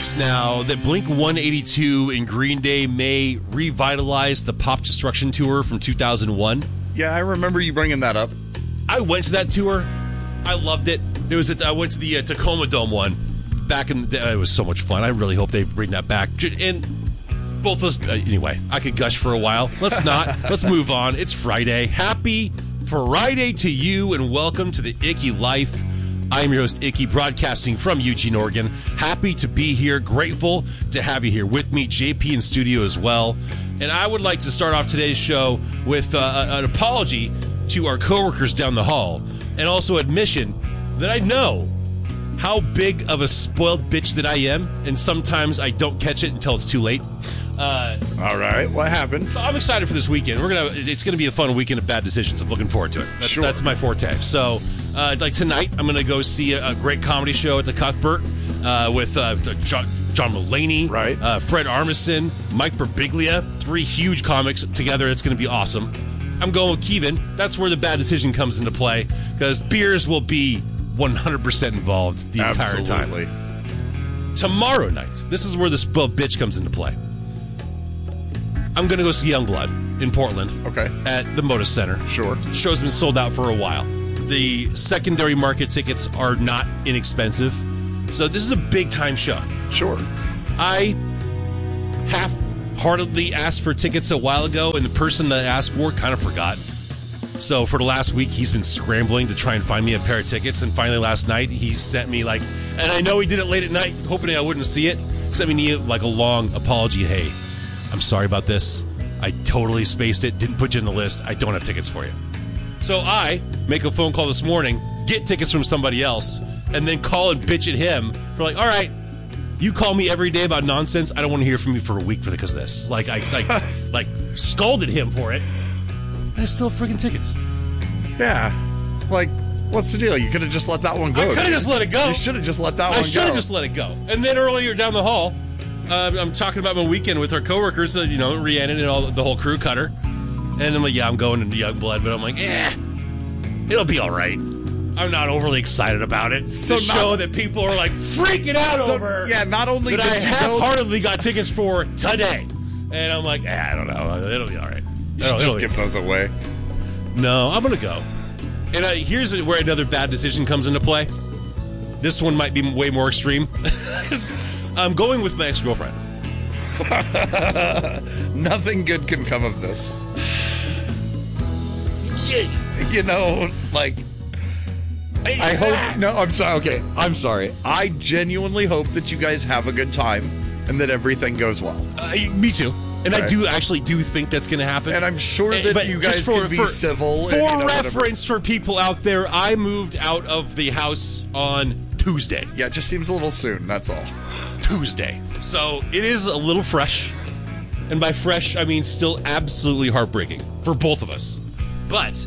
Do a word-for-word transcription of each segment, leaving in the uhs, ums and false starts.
weeks now that Blink one eighty-two and Green Day may revitalize the Pop Destruction tour from two thousand one. Yeah, I remember you bringing that up. I went to that tour. I loved it. It was at, I went to the uh, Tacoma Dome one back in the day. It was so much fun. I really hope they bring that back. And both those, uh, anyway, I could gush for a while. Let's not. Let's move on. It's Friday. Happy Friday to you, and welcome to the Icky Life. I am your host, Icky, broadcasting from Eugene, Oregon. Happy to be here. Grateful to have you here with me. J P in studio as well. And I would like to start off today's show with uh, an apology to our coworkers down the hall, and also admission that I know how big of a spoiled bitch that I am, and sometimes I don't catch it until it's too late. Uh, All right, what happened? So I'm excited for this weekend. We're gonna. It's gonna be a fun weekend of bad decisions. I'm looking forward to it. That's, Sure. that's my forte. So, uh, like tonight, I'm gonna go see a, a great comedy show at the Cuthbert uh, with uh, John, John Mulaney, right? Uh, Fred Armisen, Mike Birbiglia, three huge comics together. It's gonna be awesome. I'm going with Kevin. That's where the bad decision comes into play, because beers will be one hundred percent involved the entire Absolutely. time. Tomorrow night, this is where the spoiled bitch comes into play. I'm going to go see Youngblood in Portland. Okay. At the Moda Center. Sure. The show's been sold out for a while. The secondary market tickets are not inexpensive. So this is a big-time show. Sure. I half-heartedly asked for tickets a while ago, and the person that I asked for kind of forgot. So for the last week, he's been scrambling to try and find me a pair of tickets, and finally last night, he sent me, like, and I know he did it late at night, hoping I wouldn't see it, sent me, like, a long apology. Hey, I'm sorry about this. I totally spaced it, didn't put you in the list. I don't have tickets for you. So I make a phone call this morning, get tickets from somebody else, and then call and bitch at him for like, all right, you call me every day about nonsense. I don't want to hear from you for a week for because of this. Like, I like, like scolded him for it, and I still have freaking tickets. Yeah. Like, what's the deal? You could have just let that one go. I could have just let it go. You should have just let that I one go. I should have just let it go. And then earlier down the hall, Uh, I'm talking about my weekend with our coworkers, uh, you know, Rhiannon and all the whole crew, Cutter. And I'm like, yeah, I'm going into Youngblood, but I'm like, eh, it'll be all right. I'm not overly excited about it. It's So a not- show that people are like freaking out So, over. yeah, not only that did I you go- half-heartedly got tickets for today. And I'm like, eh, I don't know. It'll be all right. You should It'll- just it'll- give those away. No, I'm going to go. And uh, here's where another bad decision comes into play. This one might be way more extreme. Because I'm going with my ex-girlfriend. Nothing good can come of this. You know, like, I hope. No, I'm sorry. Okay, I'm sorry. I genuinely hope that you guys have a good time and that everything goes well. Uh, me too. And Okay. I do actually do think that's going to happen. And I'm sure Uh, that but you just guys can be civil. For and, you know, whatever. reference for people out there, I moved out of the house on Tuesday. Yeah, it just seems a little soon. That's all. Tuesday. So it is a little fresh. And by fresh, I mean still absolutely heartbreaking for both of us. But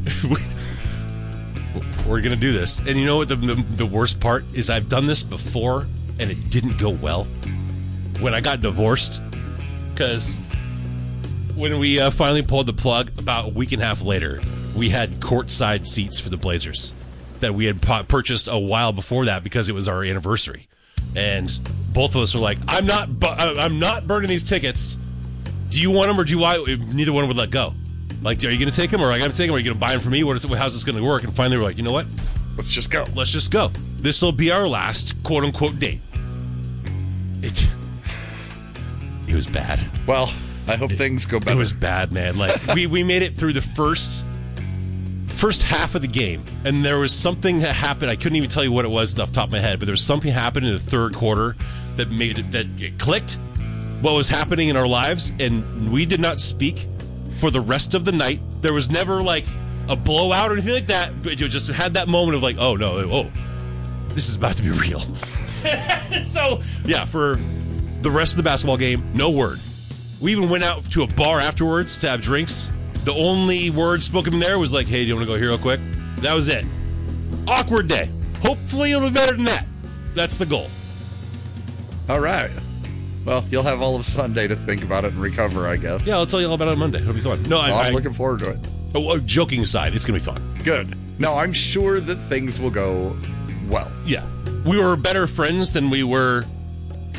we're going to do this. And you know what the, the, the worst part is? I've done this before, and it didn't go well. When I got divorced, because when we uh, finally pulled the plug about a week and a half later, we had courtside seats for the Blazers that we had pu- purchased a while before that because it was our anniversary. And both of us were like, I'm not bu- I'm not burning these tickets. Do you want them or do you want... Neither one would let go. Like, are you going to take them or am I going to take them? Or are you going to buy them for me? What is, how's this going to work? And finally we're like, you know what? Let's just go. Let's just go. This will be our last quote-unquote date. It, it was bad. Well, I hope it, things go better. It was bad, man. Like, we, we made it through the first... first half of the game, and there was something that happened. I couldn't even tell you what it was off the top of my head, but there was something happened in the third quarter that made it, that it clicked what was happening in our lives, and we did not speak for the rest of the night. There was never like a blowout or anything like that, but you just had that moment of like, oh no, oh, this is about to be real. So yeah, for the rest of the basketball game, no word. We even went out to a bar afterwards to have drinks. The only word spoken there was like, hey, do you want to go here real quick? That was it. Awkward day. Hopefully it'll be better than that. That's the goal. All right. Well, you'll have all of Sunday to think about it and recover, I guess. Yeah, I'll tell you all about it on Monday. It'll be fun. No, I, well, I'm I, looking forward to it. Oh, oh, joking aside, it's going to be fun. Good. No, I'm sure that things will go well. Yeah. We were better friends than we were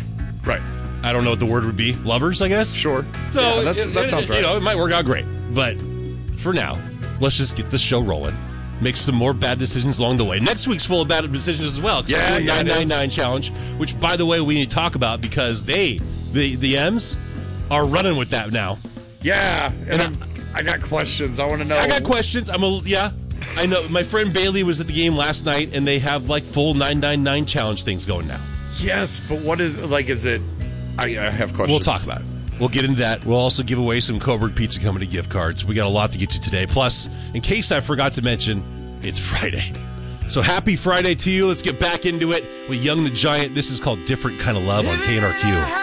Right. I don't know what the word would be. Lovers, I guess? Sure. So yeah, that's, it, that it, sounds right. You know, it might work out great. But for now, let's just get the show rolling. Make some more bad decisions along the way. Next week's full of bad decisions as well. Yeah, yeah, nine ninety-nine challenge, which, by the way, we need to talk about because they, the the M's, are running with that now. Yeah, and I'm, I got questions. I want to know. I got questions. I'm a yeah. I know my friend Bailey was at the game last night, and they have like full nine ninety-nine challenge things going now. Yes, but what is like? Is it? I, I have questions. We'll talk about it. We'll get into that. We'll also give away some Coburg Pizza Company gift cards. We got a lot to get to today. Plus, in case I forgot to mention, it's Friday. So happy Friday to you. Let's get back into it with Young the Giant. This is called Different Kind of Love on K N R Q.